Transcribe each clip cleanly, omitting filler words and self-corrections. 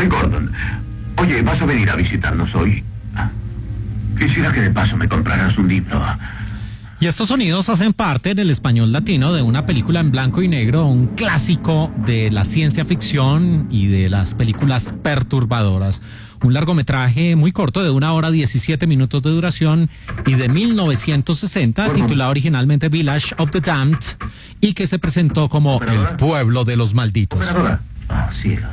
soy Gordon. Oye, ¿vas a venir a visitarnos hoy? Quisiera que de paso me compraras un libro. Y estos sonidos hacen parte del español latino de una película en blanco y negro, un clásico de la ciencia ficción y de las películas perturbadoras. Un largometraje muy corto de 1 hora 17 minutos de duración y de 1960, titulado originalmente Village of the Damned, y que se presentó como El Pueblo de los Malditos. Cielos.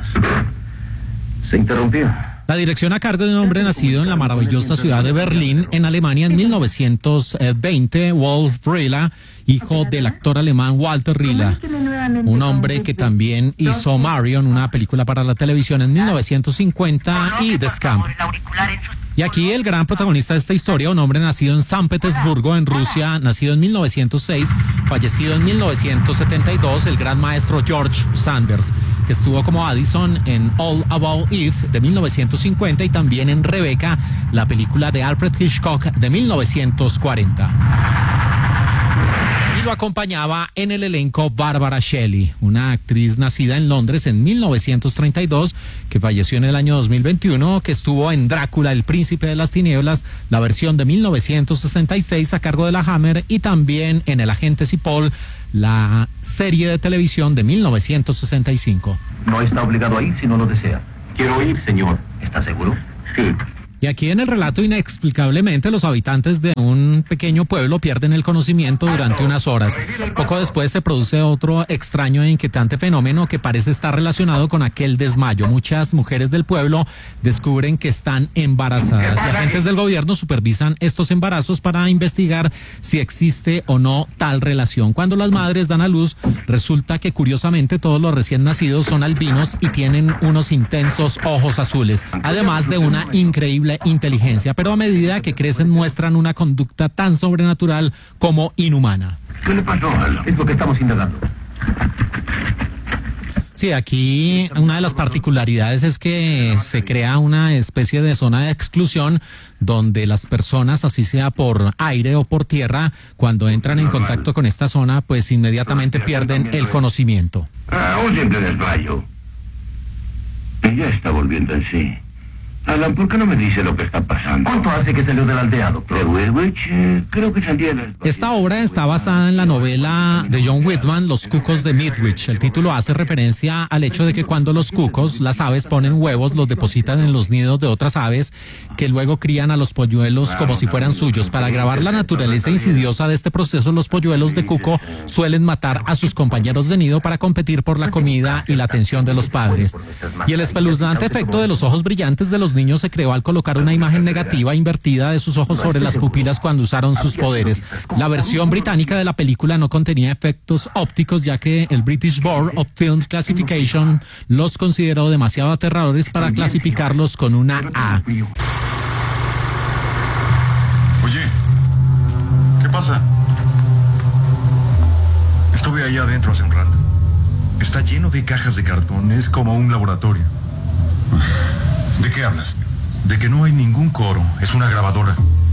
Se interrumpió. La dirección a cargo de un hombre nacido en la maravillosa ciudad de Berlín, en Alemania, en 1920, Wolf Rihler, hijo del actor alemán Walter Rihler, un hombre que también hizo Marion, una película para la televisión en 1950, y The Scamp. Y aquí el gran protagonista de esta historia, un hombre nacido en San Petersburgo, en Rusia, nacido en 1906, fallecido en 1972, el gran maestro George Sanders, que estuvo como Addison en All About Eve de 1950 y también en Rebecca, la película de Alfred Hitchcock de 1940. Y lo acompañaba en el elenco Barbara Shelley, una actriz nacida en Londres en 1932, que falleció en el año 2021, que estuvo en Drácula, el príncipe de las tinieblas, la versión de 1966 a cargo de la Hammer, y también en El agente Cipoll, la serie de televisión de 1965. No está obligado a ir si no lo desea. Quiero ir, señor. ¿Está seguro? Sí. Y aquí en el relato, inexplicablemente, los habitantes de un pequeño pueblo pierden el conocimiento durante unas horas. Poco después se produce otro extraño e inquietante fenómeno que parece estar relacionado con aquel desmayo. Muchas mujeres del pueblo descubren que están embarazadas y agentes del gobierno supervisan estos embarazos para investigar si existe o no tal relación. Cuando las madres dan a luz, resulta que curiosamente todos los recién nacidos son albinos y tienen unos intensos ojos azules, además de una increíble inteligencia, pero a medida que crecen muestran una conducta tan sobrenatural como inhumana. ¿Qué le pasó? Es lo que estamos indagando. Sí, aquí una de las particularidades es que se crea una especie de zona de exclusión donde las personas, así sea por aire o por tierra, cuando entran en contacto con esta zona, pues inmediatamente pierden el conocimiento. Un simple desmayo. Ella está volviendo en sí. Alan, ¿por qué no me dice lo que está pasando? ¿Cuánto hace que salió de la aldea, doctor? ¿De Midwich? Creo que salía de... Esta obra está basada en la novela de John Whitman, Los cucos de Midwich. El título hace referencia al hecho de que cuando los cucos, las aves, ponen huevos, los depositan en los nidos de otras aves que luego crían a los polluelos como si fueran suyos. Para grabar la naturaleza insidiosa de este proceso, los polluelos de cuco suelen matar a sus compañeros de nido para competir por la comida y la atención de los padres. Y el espeluznante efecto de los ojos brillantes de los niños se creó al colocar una imagen negativa invertida de sus ojos sobre las pupilas cuando usaron sus poderes. La versión británica de la película no contenía efectos ópticos, ya que el British Board of Film Classification los consideró demasiado aterradores para clasificarlos con una A. Oye, ¿qué pasa? Estuve ahí adentro hace un rato. Está lleno de cajas de cartón, es como un laboratorio. ¿De qué hablas? De que no hay ningún coro, es una grabadora.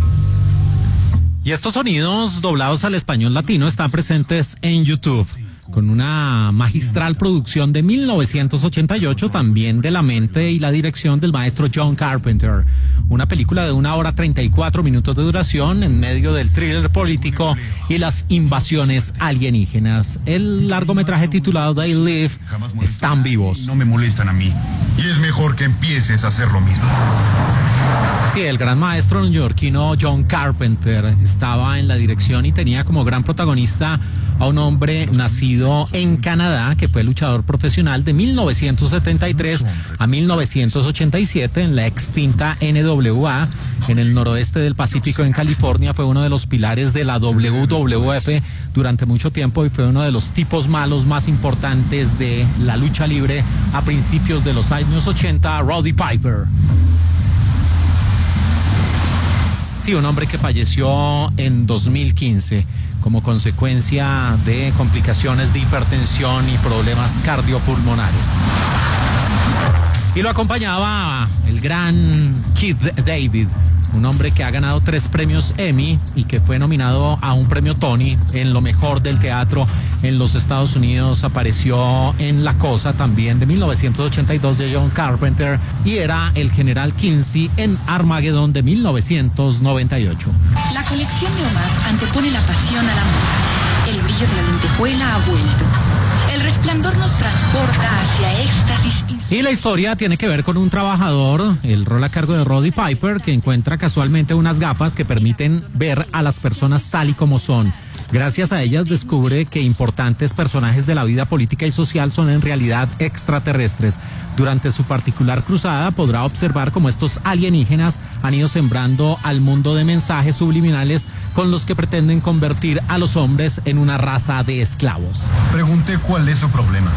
Y estos sonidos doblados al español latino están presentes en YouTube, con una magistral producción de 1988, también de la mente y la dirección del maestro John Carpenter. Una película de 1 hora 34 minutos de duración en medio del thriller político y las invasiones alienígenas. El largometraje titulado They Live, Están Vivos. No me molestan a mí. Y es mejor que empieces a hacer lo mismo. Sí, el gran maestro neoyorquino John Carpenter estaba en la dirección y tenía como gran protagonista a un hombre nacido en Canadá que fue luchador profesional de 1973 a 1987 en la extinta NWA en el noroeste del Pacífico en California. Fue uno de los pilares de la WWF durante mucho tiempo y fue uno de los tipos malos más importantes de la lucha libre a principios de los años 80, Roddy Piper. Sí, un hombre que falleció en 2015 como consecuencia de complicaciones de hipertensión y problemas cardiopulmonares. Y lo acompañaba el gran Keith David, un hombre que ha ganado 3 premios Emmy y que fue nominado a un premio Tony en lo mejor del teatro en los Estados Unidos. Apareció en La Cosa también de 1982 de John Carpenter y era el general Kinsey en Armageddon de 1998. La colección de Omar antepone la pasión a la moda. El brillo de la lentejuela ha vuelto. El resplandor nos transporta hacia éxtasis. Y la historia tiene que ver con un trabajador, el rol a cargo de Roddy Piper, que encuentra casualmente unas gafas que permiten ver a las personas tal y como son. Gracias a ellas descubre que importantes personajes de la vida política y social son en realidad extraterrestres. Durante su particular cruzada podrá observar cómo estos alienígenas han ido sembrando al mundo de mensajes subliminales con los que pretenden convertir a los hombres en una raza de esclavos. Pregunté cuál es su problema.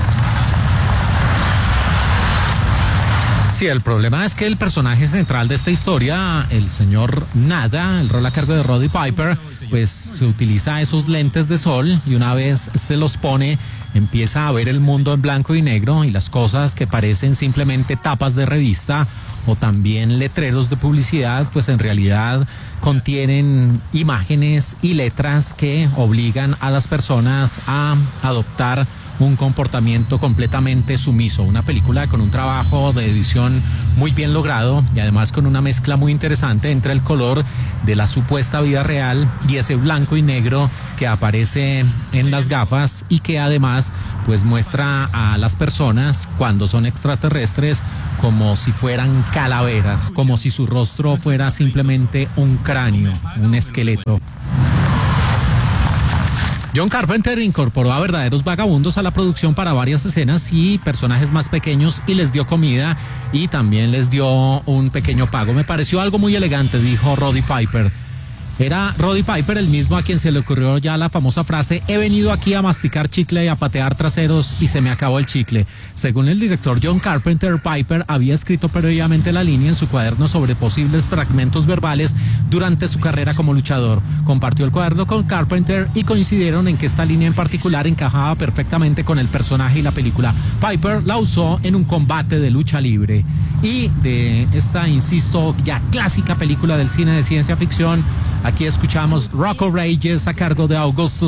Sí, el problema es que el personaje central de esta historia, el señor Nada, el rol a cargo de Roddy Piper, pues se utiliza esos lentes de sol y una vez se los pone, empieza a ver el mundo en blanco y negro y las cosas que parecen simplemente tapas de revista o también letreros de publicidad, pues en realidad contienen imágenes y letras que obligan a las personas a adoptar un comportamiento completamente sumiso. Una película con un trabajo de edición muy bien logrado y además con una mezcla muy interesante entre el color de la supuesta vida real y ese blanco y negro que aparece en las gafas y que además pues muestra a las personas cuando son extraterrestres como si fueran calaveras, como si su rostro fuera simplemente un cráneo, un esqueleto. John Carpenter incorporó a verdaderos vagabundos a la producción para varias escenas y personajes más pequeños y les dio comida y también les dio un pequeño pago. Me pareció algo muy elegante, dijo Roddy Piper. Era Roddy Piper el mismo a quien se le ocurrió ya la famosa frase: he venido aquí a masticar chicle y a patear traseros y se me acabó el chicle. Según el director John Carpenter, Piper había escrito previamente la línea en su cuaderno sobre posibles fragmentos verbales durante su carrera como luchador. Compartió el cuaderno con Carpenter y coincidieron en que esta línea en particular encajaba perfectamente con el personaje y la película. Piper la usó en un combate de lucha libre. Y de esta, insisto, ya clásica película del cine de ciencia ficción, aquí escuchamos Rock of Ages a cargo de Augustus